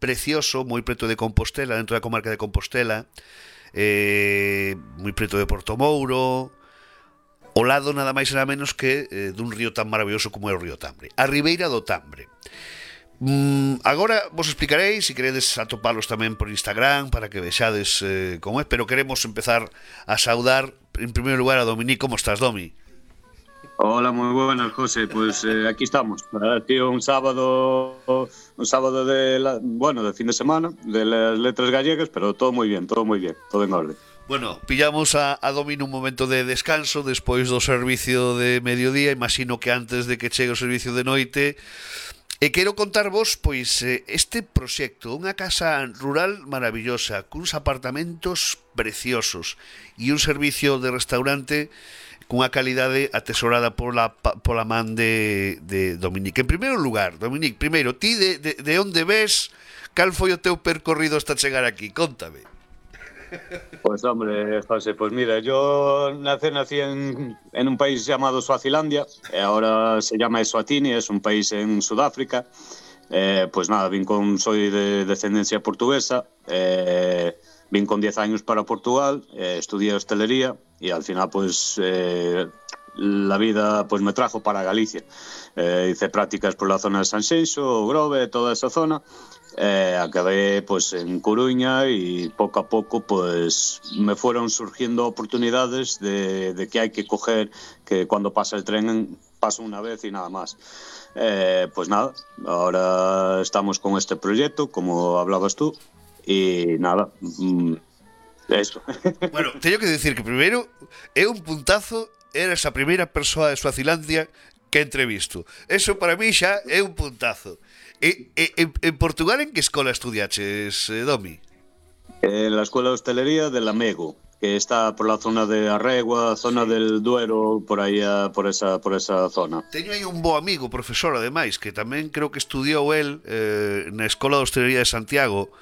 precioso, moi preto de Compostela, dentro da comarca de Compostela, moi preto de Portomouro, ao lado nada máis e nada menos que dun río tan maravilloso como é o río Tambre, a ribeira do Tambre. Agora vos explicarei, se queredes atopalos tamén por Instagram para que vexades como é, pero queremos empezar a saudar en primeiro lugar a Dominique. Como estás, Domi? Hola, muy buenas, José. Pues aquí estamos. Tío, un sábado de fin de semana de las letras gallegas, pero todo muy bien, todo en orden. Bueno, pillamos a Domi nun momento de descanso despois do servicio de mediodía, imagino que antes de que chegue o servicio de noite. E quero contarvos, pois, este proxecto, unha casa rural maravillosa, cuns apartamentos preciosos e un servicio de restaurante cunha calidade atesorada pola man de Dominique. En primeiro lugar, Dominique, primeiro, ti de onde ves, cal foi o teu percorrido hasta chegar aquí? Cóntame. Pues hombre, José, pues mira, yo nací en un país llamado Suazilandia, ahora se llama Eswatini, es un país en Sudáfrica. Pues nada, soy de descendencia portuguesa, vine con 10 años para Portugal, estudié hostelería y al final pues la vida pues me trajo para Galicia. Hice prácticas por la zona de Sanxenxo, Grove, toda esa zona. Acabé pues en Coruña y poco a poco pues me fueron surgiendo oportunidades de que hay que coger, que cuando pasa el tren pasa una vez y nada más. Pues nada, ahora estamos con este proyecto, como hablabas tú, y nada, eso. Bueno, teño que decir que primeiro é un puntazo, eres a primeira persoa de Suazilandia que entrevisto. Eso para mí xa é un puntazo. En Portugal en que escola estudiaches, Domi? La Escuela de Hostelería de Lamego, que está por la zona de Arregua, zona del Duero, por aí, por esa zona. Teño aí un bo amigo, profesor, ademais, que tamén creo que estudiou el na Escola de Hostelería de Santiago,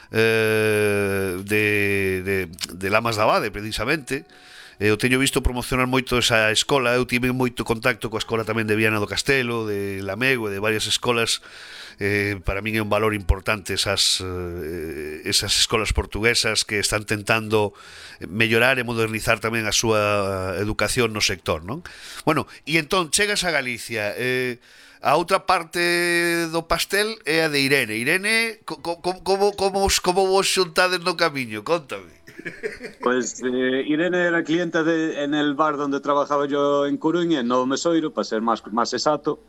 de Lamas de Abade, precisamente. Eu teño visto promocionar moito esa escola, eu tive moito contacto coa escola tamén de Viana do Castelo, de Lamego e de varias escolas. Para min é un valor importante esas escolas portuguesas que están tentando mellorar e modernizar tamén a súa educación no sector, non? Bueno, e entón chegas a Galicia, a outra parte do pastel é a de Irene. Irene, como vos xuntades no camiño? Contame. Pues Irene era clienta en el bar donde trabajaba yo en Coruña, en Novo Mesoiro, para ser más exacto.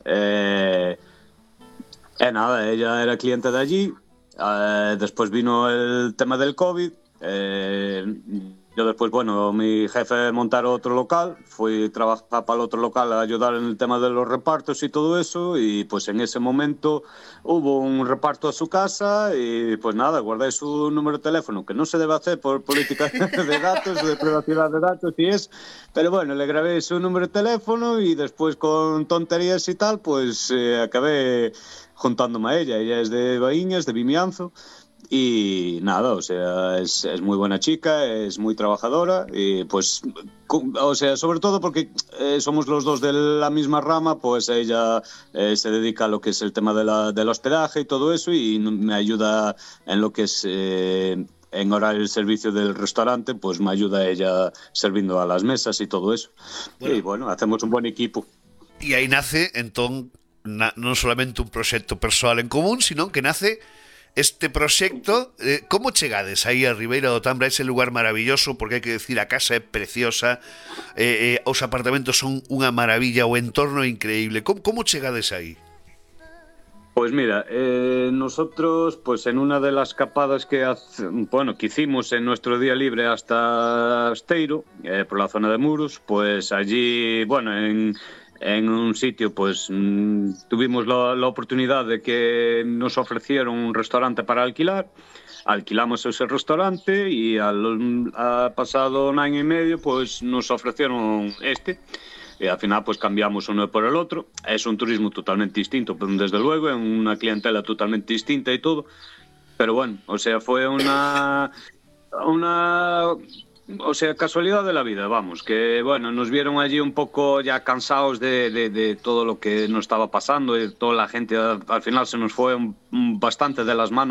Nada, ella era cliente de allí. Después vino el tema del COVID. Yo después, bueno, mi jefe montar otro local, fui a trabajar para el otro local a ayudar en el tema de los repartos y todo eso, y pues en ese momento hubo un reparto a su casa y pues nada, guardé su número de teléfono, que no se debe hacer por política de datos, de privacidad de datos y es, pero bueno, le grabé su número de teléfono y después con tonterías y tal, pues acabé juntándome a ella. Ella es de Baíñas, de Vimianzo. Y nada, o sea, es muy buena chica, es muy trabajadora y pues, o sea, sobre todo porque somos los dos de la misma rama, pues ella se dedica a lo que es el tema del hospedaje y todo eso y me ayuda en lo que es en horario el servicio del restaurante, pues me ayuda ella sirviendo a las mesas y todo eso. Bueno. Y bueno, hacemos un buen equipo. Y ahí nace, entón, non solamente un proxecto persoal en común, sino que nace este proxecto. Como chegades aí a Ribeira do Tambre, a ese lugar maravilloso? Porque hai que decir, a casa é preciosa, os apartamentos son unha maravilla, o entorno é increíble. Como chegades aí? Pues mira, nosotros pues en una de las escapadas que hicimos en nuestro día libre hasta Esteiro, por la zona de Muros, pues allí, bueno, en un sitio pues tuvimos la oportunidad de que nos ofrecieron un restaurante para alquilar. Alquilamos ese restaurante y ha pasado un año y medio pues nos ofrecieron este. Y al final pues cambiamos uno por el otro. Es un turismo totalmente distinto, desde luego, en una clientela totalmente distinta y todo. Pero bueno, o sea, fue una casualidad de la vida, vamos, que bueno, nos vieron allí un poco ya cansados de todo lo que nos estaba pasando y toda la gente al final se nos fue bastante de las manos